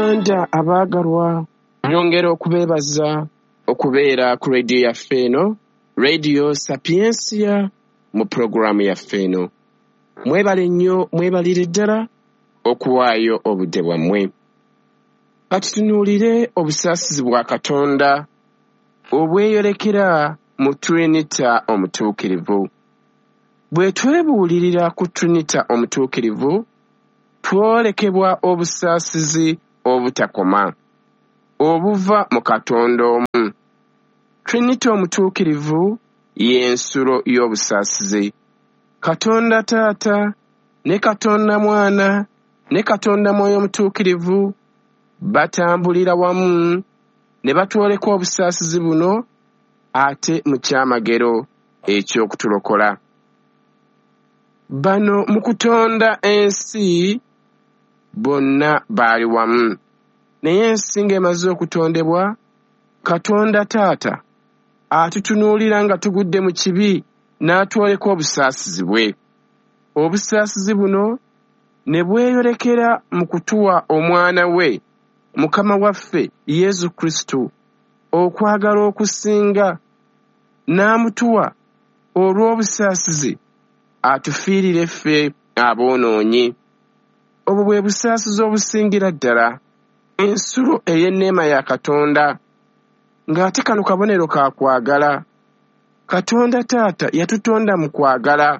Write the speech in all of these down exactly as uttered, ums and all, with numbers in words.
Anda abagalwa nyongera okubeebaza okubeera ku radio yaffe eno, Radio Sapiensia, mu programu yaffe eno. Mwebale nnyo, mwebalire ddala okuwaayo obudde bwammwe. Kati tunuulire obusaasizi bwa Katonda obweyolekera mu Trinita omutuukirivu. Bwe twebuulirira ku Trinita omutuukirivu, twolekebwa obusaasizi obutakoma obuva mu Katonda omu. Trinita omutuukirivu y'ensulo y'obusaasizi. Katonda Taata ne Katonda Mwana ne Katonda Mwoyo Omutuukirivu batambulira wamu ne batwoleka obusaasizi buno ate mu kyamagero eky'okutulokola. Bano mu kutonda ensi bonna baali wamu. Naye ensi ng'emaze okutondebwa, Katonda Taata atutunuulira nga tugudde mu kibi n'atwoleka obusaasizi bwe. Obusaasizi buno ne bweyolekera mu kutuwa omwana we, Mukama waffe Yesu Kristo, okwagala okusinga, n'amutuwa olw'obusaasizi atufiirire ffe aboonoonyi. Obwo bwe busaasizi obusingira ddala, ensulo ey'enneema ya Katonda, ng'ate kano kabonero ka kwagala. Katonda Taata yatutonda mu kwagala,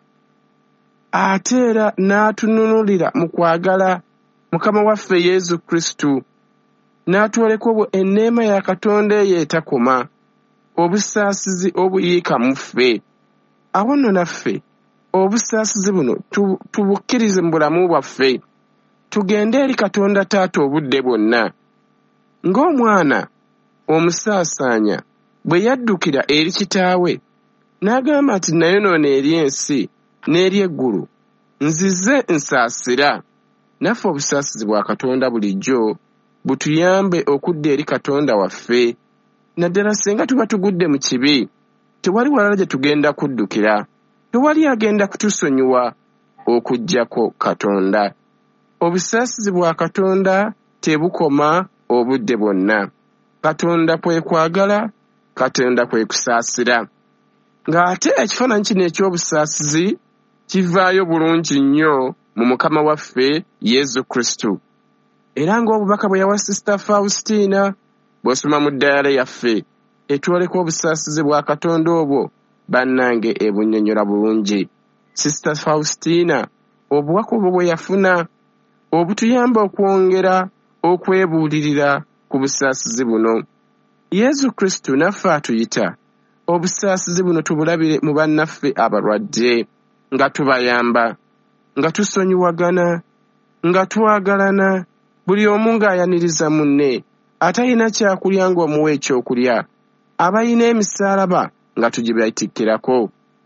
ate era n'atununulira mu kwagala Mukama waffe Yesu Kristo, n'atwoleka obwo enneema ya Katonda eyo etakoma, obusaasizi obuyiika mu ffe. Awo nno naffe obusaasizi buno tu, tubukkirize mu bulamu bwaffe, tugende eri Katonda Taata obudde bwonna. Ng'omwana omusaasaanya bwe yaddukira eri kitaawe n'agamba nti nayonoona eri ensi n'eri eggulu, nzize nsaasira. Naffe obusaasizi bwa Katonda bulijjo butuyambe okudda eri Katonda waffe. Naddala singa tuba tugudde mu kibi, tewali walala gye tugenda kuddukira, tewali agenda kutusonyiwa okuggyako Katonda. Obusaasizi bwa Katonda tebukoma obudde bwonna. Katonda kwe kwagala, Katonda kwe kusaasira. Ng'ate ekifaananyi kino eky'obusaasizi kivaayo bulungi nnyo mu Mukama waffe Yesu Kristo. Era ng'obubaka bwe yawa Sister Faustina, bw'osoma mu ddaala yaffe, etwoleka obusaasizi bwa Katonda obwo, bannange ebunnyonnyola bulungi. Sister Faustina, obubaka obwo bwe yafuna obutuyamba okwongera okwebuulirira ku busaasizi buno. Yesu Kristo naffe atuyita obusaasizi buno tubulabire mu bannaffe abalwadde, nga tubayamba, nga tusonyiwagana, nga twagalana, buli omu ng'ayaniriza munne, atalina kyakulya ng'omuwa ekyokulya, abalina emisaalaba nga tugibayitikkirako.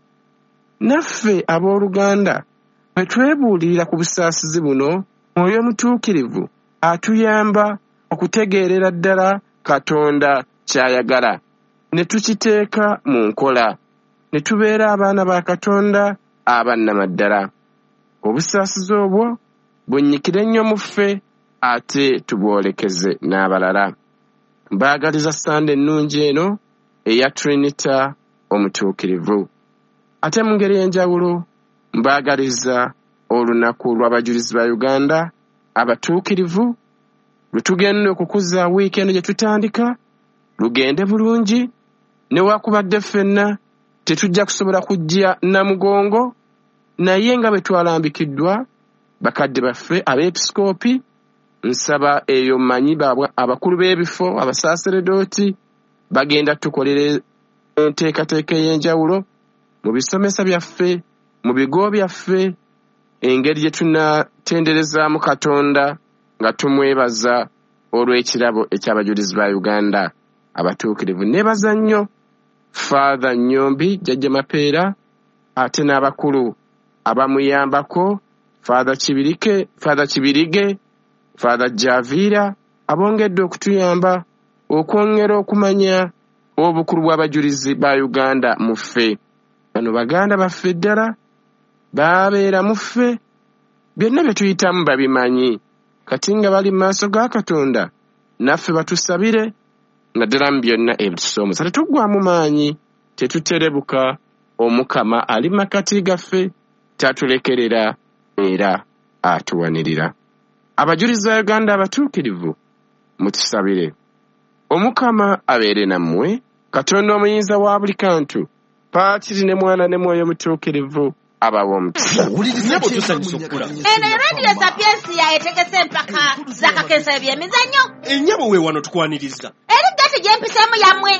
Naffe abooluganda bwe twebuulirira ku busaasizi buno, Mwoyo Omutuukirivu atuyamba okutegeerera ddala Katonda ky'ayagala, ne tukiteeka mu nkola, ne tubeera abaana ba Katonda abannamaddala. Obusaasizi obwo bunnyikire nnyo mu ffe, ate tubwolekeze n'abalala. Mbaagaliza Sande ennungi eno eya Trinita omutuukirivu. Ate mu ngeri y'enjawulo mbaagaliza olunaku lw'abajulizi ba Uganda abatuukirivu, lutugenda okukuza wiikendi gye tutandika, lugende bulungi, newakubadde ffenna tetujja kusobola kujja Namugongo, naye nga bwe twalambikiddwa bakadde baffe abeepisikoopi, nsaba eyo mmanyi abakulu b'ebifo, abasaaseredooti, bagenda tukolera enteekateeka ey'enjawulo mu bisomesa byaffe, mu bigo byaffe, engeri gye tunatenderezaamu Katonda nga tumwebaza olw'ekirabo eky'abajulizi ba Uganda abatuukirivu. Neebaza nnyo Father Nnyombi, Jjajja Mapeera, ate n'abakulu abamuyambako, Father Kibirike, Father Kibirige, Father Javiira, abongedde okutuyamba okwongera okumanya obukulu bw'abajulizi ba Uganda mu ffe. Bano baganda baffe ddala, baabeera mu ffe, byonna bye tuyitamu babimanyi. kati nga bali mu maaso ga Katonda naffe batusabire naddala mu byonna ebitusoomooza. Tetuggwaamu maanyi, tetuterebuka. Omukama ali makati gaffe, tatulekerera era atuwanirira. Abajulizi ba Uganda abatuukirivu mutusabire. Omukama abeere nammwe, Katonda omuyinza wa buli kantu, Paatiri ne Mwana ne Mwoyo Mutuukirivu abawa omukisa. Eno Radio Sapiensia etegese empaka z'akakensa eby'emizannyo. Ennyabo we wano tukwaniriza. Eri gati gye mpisemu yammwe.